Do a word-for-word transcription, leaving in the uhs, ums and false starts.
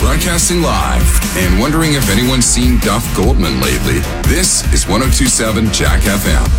Broadcasting live and wondering if anyone's seen Duff Goldman lately? This is one oh two point seven Jack F M.